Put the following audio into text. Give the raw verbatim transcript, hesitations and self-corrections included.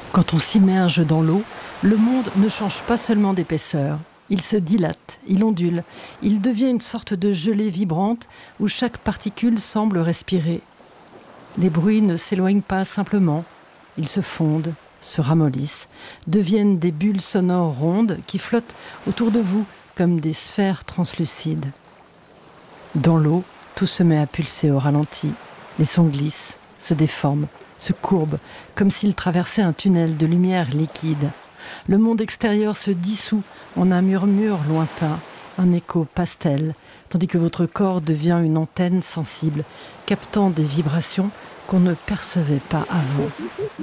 Quand on s'immerge dans l'eau, le monde ne change pas seulement d'épaisseur. Il se dilate, il ondule, il devient une sorte de gelée vibrante où chaque particule semble respirer. Les bruits ne s'éloignent pas simplement, ils se fondent, se ramollissent, deviennent des bulles sonores rondes qui flottent autour de vous comme des sphères translucides. Dans l'eau, tout se met à pulser au ralenti. Les sons glissent, se déforment, se courbent, comme s'ils traversaient un tunnel de lumière liquide. Le monde extérieur se dissout en un murmure lointain, un écho pastel, tandis que votre corps devient une antenne sensible, captant des vibrations qu'on ne percevait pas avant.